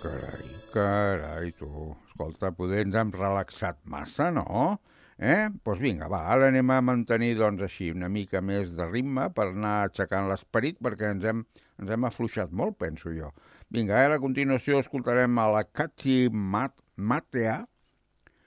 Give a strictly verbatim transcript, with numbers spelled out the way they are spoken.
Carai, carai, tu. Escolta, poder ens hem relaxat massa, no? Eh? Doncs pues vinga, va, ara anem a mantenir, doncs, així, una mica més de ritme per anar aixecant l'esperit, perquè ens hem, ens hem afluixat molt, penso jo. Vinga, ara a continuació escoltarem a la Cathy Mat Matea,